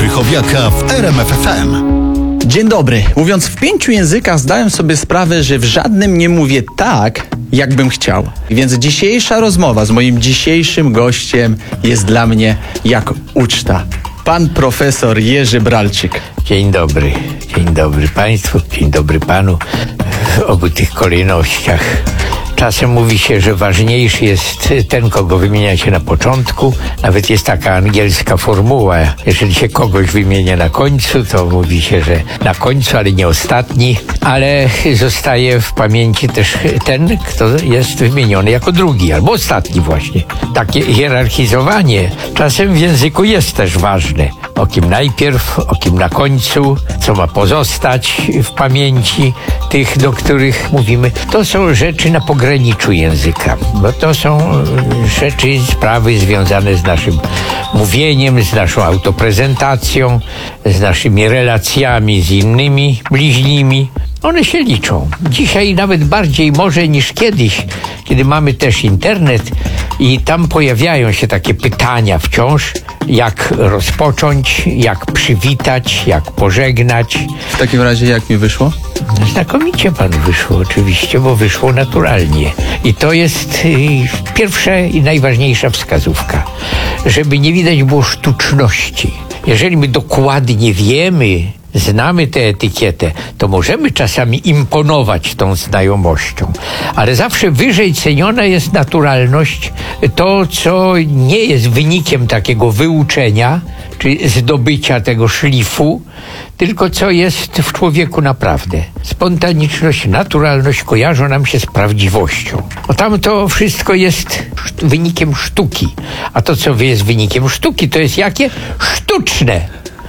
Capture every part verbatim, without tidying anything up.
Krychowiaka w R M F F M. Dzień dobry. Mówiąc w pięciu językach, zdałem sobie sprawę, że w żadnym nie mówię tak, jakbym chciał. Więc dzisiejsza rozmowa z moim dzisiejszym gościem jest dla mnie jak uczta. Pan profesor Jerzy Bralczyk. Dzień dobry. Dzień dobry Państwu. Dzień dobry Panu. W obu tych kolejnościach. Czasem mówi się, że ważniejszy jest ten, kogo wymienia się na początku. Nawet jest taka angielska formuła. Jeżeli się kogoś wymienia na końcu, to mówi się, że na końcu, ale nie ostatni. Ale zostaje w pamięci też ten, kto jest wymieniony jako drugi albo ostatni właśnie. Takie hierarchizowanie czasem w języku jest też ważne. O kim najpierw, o kim na końcu, co ma pozostać w pamięci tych, do których mówimy. To są rzeczy na pograniczu języka, bo to są rzeczy, sprawy związane z naszym mówieniem, z naszą autoprezentacją, z naszymi relacjami z innymi bliźnimi. One się liczą. Dzisiaj nawet bardziej może niż kiedyś, kiedy mamy też internet i tam pojawiają się takie pytania wciąż, jak rozpocząć, jak przywitać, jak pożegnać. W takim razie jak mi wyszło? Znakomicie Panu wyszło oczywiście, bo wyszło naturalnie. I to jest y, pierwsza i najważniejsza wskazówka, żeby nie widać było sztuczności. Jeżeli my dokładnie wiemy, znamy tę etykietę, to możemy czasami imponować tą znajomością. Ale zawsze wyżej ceniona jest naturalność, to co nie jest wynikiem takiego wyuczenia, czy zdobycia tego szlifu, tylko co jest w człowieku naprawdę. Spontaniczność, naturalność kojarzą nam się z prawdziwością. Bo tam to wszystko jest wynikiem sztuki. A to, co jest wynikiem sztuki, to jest jakie? Sztuczne.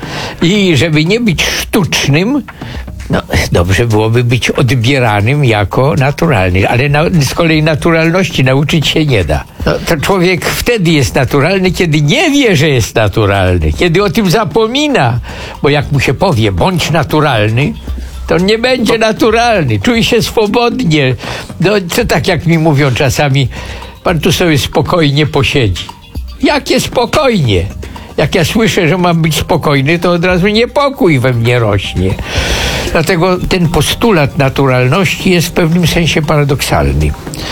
I żeby nie być sztucznym, no dobrze byłoby być odbieranym jako naturalny, ale na, z kolei naturalności nauczyć się nie da. No, to człowiek wtedy jest naturalny, kiedy nie wie, że jest naturalny, kiedy o tym zapomina, bo jak mu się powie, bądź naturalny, to on nie będzie naturalny, czuje się swobodnie. No to tak jak mi mówią czasami, pan tu sobie spokojnie posiedzi. Jakie spokojnie? Jak ja słyszę, że mam być spokojny, to od razu niepokój we mnie rośnie. Dlatego ten postulat naturalności jest w pewnym sensie paradoksalny.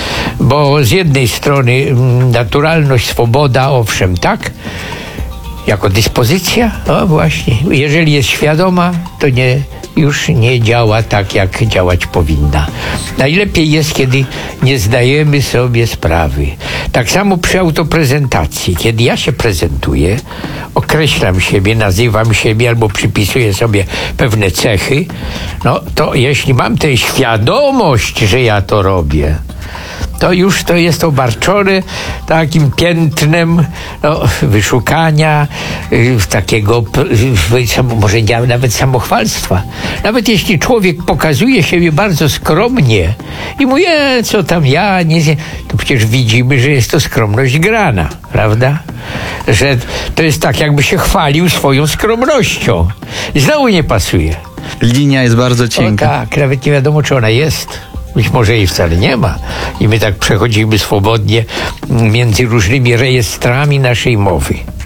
Bo z jednej strony naturalność, swoboda, owszem, tak, jako dyspozycja, no właśnie, jeżeli jest świadoma, to nie, już nie działa tak, jak działać powinna. Najlepiej jest, kiedy nie zdajemy sobie sprawy. Tak samo przy autoprezentacji. Kiedy ja się prezentuję, określam siebie, nazywam siebie albo przypisuję sobie pewne cechy, no to jeśli mam tę świadomość, że ja to robię, to już to jest obarczone takim piętnem no, wyszukania, y, takiego y, może nie, nawet samochwalstwa. Nawet jeśli człowiek pokazuje siebie bardzo skromnie i mówi, e, co tam ja, nie, to przecież widzimy, że jest to skromność grana, prawda? Że to jest tak, jakby się chwalił swoją skromnością. I znowu nie pasuje. Linia jest bardzo cienka. O, tak, nawet nie wiadomo, czy ona jest. Być może jej wcale nie ma. I my tak przechodzimy swobodnie między różnymi rejestrami naszej mowy.